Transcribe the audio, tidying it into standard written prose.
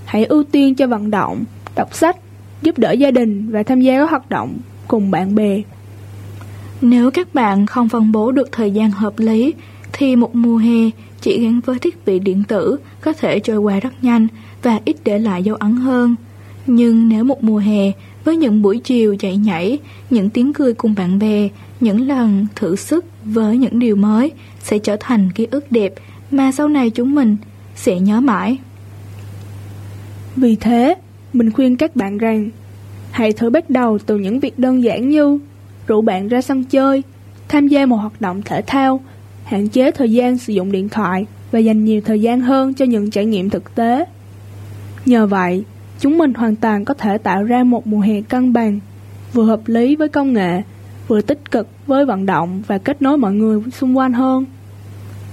Hãy ưu tiên cho vận động, đọc sách, giúp đỡ gia đình và tham gia các hoạt động cùng bạn bè. Nếu các bạn không phân bố được thời gian hợp lý, thì một mùa hè chỉ gắn với thiết bị điện tử có thể trôi qua rất nhanh và ít để lại dấu ấn hơn. Nhưng nếu một mùa hè với những buổi chiều chạy nhảy, những tiếng cười cùng bạn bè, những lần thử sức với những điều mới sẽ trở thành ký ức đẹp mà sau này chúng mình sẽ nhớ mãi. Vì thế, mình khuyên các bạn rằng hãy thử bắt đầu từ những việc đơn giản như rủ bạn ra sân chơi, tham gia một hoạt động thể thao, hạn chế thời gian sử dụng điện thoại và dành nhiều thời gian hơn cho những trải nghiệm thực tế. Nhờ vậy, chúng mình hoàn toàn có thể tạo ra một mùa hè cân bằng, vừa hợp lý với công nghệ, vừa tích cực với vận động và kết nối mọi người xung quanh hơn.